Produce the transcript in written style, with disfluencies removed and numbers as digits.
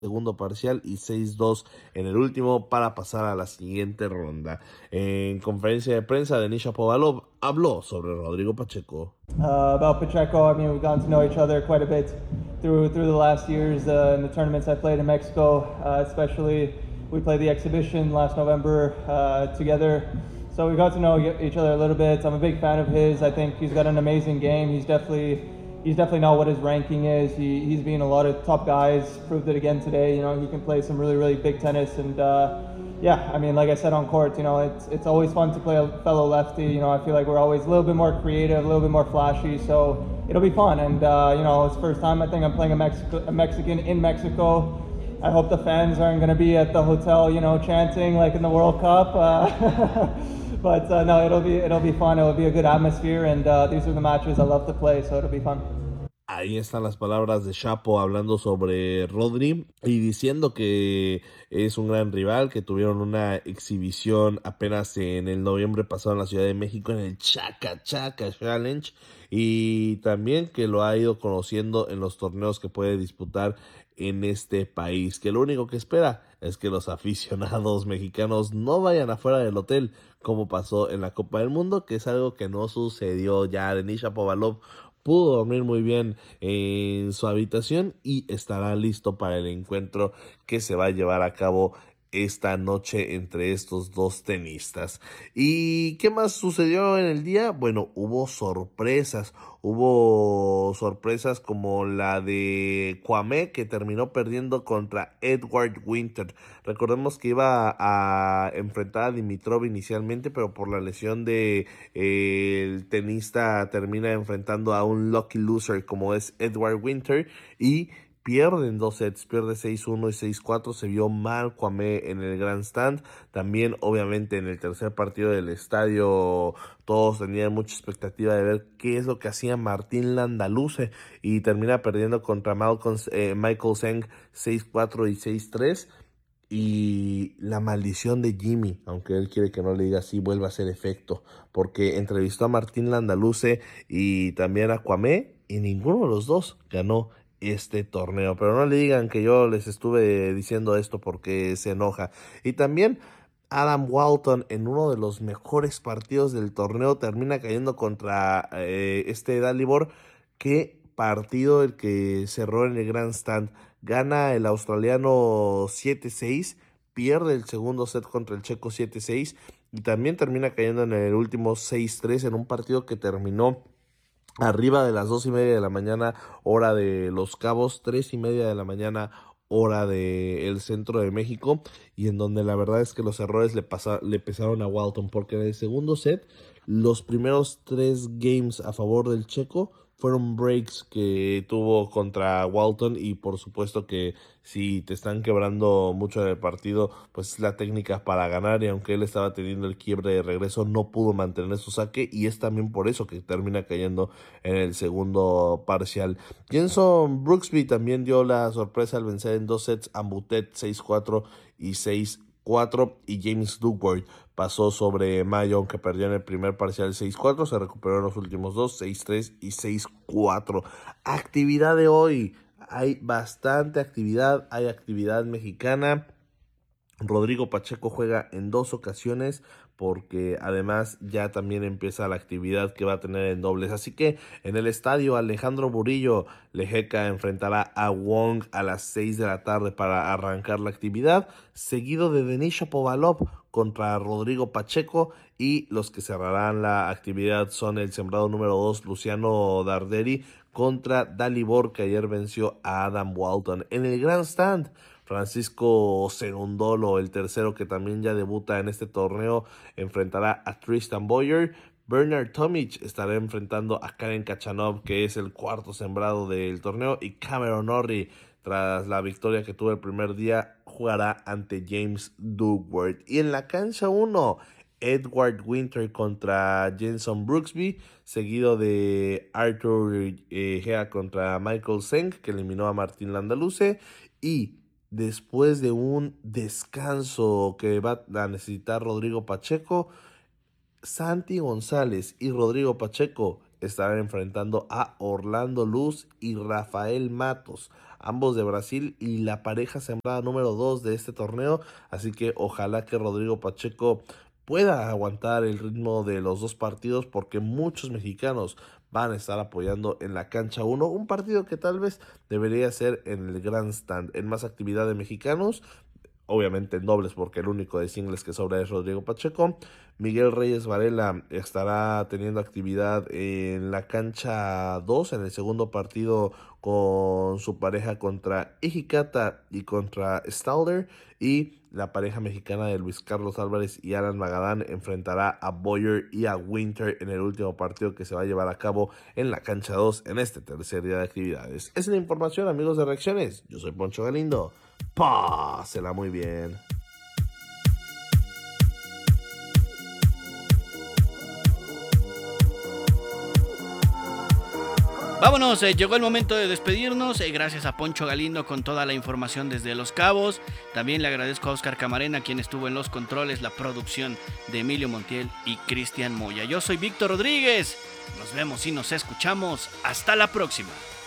segundo parcial y 6-2 en el último para pasar a la siguiente ronda. En conferencia de prensa, Denis Shapovalov habló sobre Rodrigo Pacheco. About Pacheco, I mean, we've gotten to know each other quite a bit through the last years in the tournaments I played in Mexico, especially we played the exhibition last November together. So we got to know each other a little bit. I'm a big fan of his. I think he's got an amazing game. He's definitely not what his ranking is. He's beaten a lot of top guys. Proved it again today. You know, he can play some really big tennis and. Yeah, I mean, like I said on court, you know, it's always fun to play a fellow lefty. You know, I feel like we're always a little bit more creative, a little bit more flashy, so it'll be fun. And you know, it's the first time I think I'm playing a Mexican in Mexico. I hope the fans aren't going to be at the hotel, you know, chanting like in the World Cup. But no, it'll be fun. It'll be a good atmosphere, and these are the matches I love to play, so it'll be fun. Ahí están las palabras de Chapo hablando sobre Rodri y diciendo que es un gran rival, que tuvieron una exhibición apenas en el noviembre pasado en la Ciudad de México en el Chaka Chaka Challenge y también que lo ha ido conociendo en los torneos que puede disputar en este país, que lo único que espera es que los aficionados mexicanos no vayan afuera del hotel como pasó en la Copa del Mundo, que es algo que no sucedió. Ya Denis Shapovalov pudo dormir muy bien en su habitación y estará listo para el encuentro que se va a llevar a cabo esta noche entre estos dos tenistas. ¿Y qué más sucedió en el día? Bueno, hubo sorpresas como la de Kwame, que terminó perdiendo contra Edward Winter. Recordemos que iba a enfrentar a Dimitrov inicialmente, pero por la lesión de el tenista termina enfrentando a un lucky loser como es Edward Winter y pierde en dos sets, pierde 6-1 y 6-4, se vio mal Kwame en el Grandstand, también obviamente en el tercer partido del estadio todos tenían mucha expectativa de ver qué es lo que hacía Martín Landaluce y termina perdiendo contra Michael Zeng 6-4 y 6-3 y la maldición de Jimmy, aunque él quiere que no le diga así, vuelve a hacer efecto, porque entrevistó a Martín Landaluce y también a Kwame y ninguno de los dos ganó este torneo. Pero no le digan que yo les estuve diciendo esto porque se enoja. Y también Adam Walton en uno de los mejores partidos del torneo termina cayendo contra este Dalibor. Qué partido el que cerró en el Grandstand. Gana el australiano 7-6, pierde el segundo set contra el checo 7-6 y también termina cayendo en el último 6-3 en un partido que terminó arriba de las 2:30 de la mañana, hora de Los Cabos, 3:30 de la mañana, hora del centro de México, y en donde la verdad es que los errores le pesaron a Walton, porque en el segundo set, los primeros tres games a favor del checo fueron breaks que tuvo contra Walton y por supuesto que si te están quebrando mucho en el partido, pues es la técnica para ganar y aunque él estaba teniendo el quiebre de regreso, no pudo mantener su saque y es también por eso que termina cayendo en el segundo parcial. Jenson Brooksby también dio la sorpresa al vencer en dos sets a Mutet 6-4 y 6-4 y James Duckworth pasó sobre Mayon que perdió en el primer parcial 6-4, se recuperó en los últimos dos 6-3 y 6-4. Actividad de hoy, hay bastante actividad, hay actividad mexicana. Rodrigo Pacheco juega en dos ocasiones porque además ya también empieza la actividad que va a tener en dobles. Así que en el estadio Alejandro Burillo Lejeca enfrentará a Wong a las 6 de la tarde para arrancar la actividad, seguido de Denis Shapovalov contra Rodrigo Pacheco y los que cerrarán la actividad son el sembrado número 2 Luciano Darderi contra Dalibor que ayer venció a Adam Walton. En el Grandstand Francisco Cerundolo, el tercero que también ya debuta en este torneo, enfrentará a Tristan Boyer. Bernard Tomic estará enfrentando a Karen Kachanov, que es el cuarto sembrado del torneo, y Cameron Norrie, tras la victoria que tuvo el primer día, jugará ante James Duckworth. Y en la cancha 1, Edward Winter contra Jenson Brooksby, seguido de Arthur Gea contra Michael Zeng, que eliminó a Martín Landaluce, y después de un descanso que va a necesitar Rodrigo Pacheco, Santi González y Rodrigo Pacheco estarán enfrentando a Orlando Luz y Rafael Matos. ambos de Brasil y la pareja sembrada número 2 de este torneo, así que ojalá que Rodrigo Pacheco pueda aguantar el ritmo de los dos partidos porque muchos mexicanos van a estar apoyando en la cancha 1, un partido que tal vez debería ser en el Grandstand, en más actividad de mexicanos, obviamente en dobles porque el único de singles que sobra es Rodrigo Pacheco. Miguel Reyes Varela estará teniendo actividad en la cancha 2 en el segundo partido con su pareja contra Hijikata y contra Stalder, y la pareja mexicana de Luis Carlos Álvarez y Alan Magadán enfrentará a Boyer y a Winter en el último partido que se va a llevar a cabo en la cancha 2 en este tercer día de actividades. Esa es la información, amigos de Reacciones. Yo soy Poncho Galindo. Pásela muy bien. Vámonos, llegó el momento de despedirnos. Gracias a Poncho Galindo con toda la información desde Los Cabos. También le agradezco a Oscar Camarena, quien estuvo en los controles, la producción de Emilio Montiel y Cristian Moya. Yo soy Víctor Rodríguez. Nos vemos y nos escuchamos. Hasta la próxima.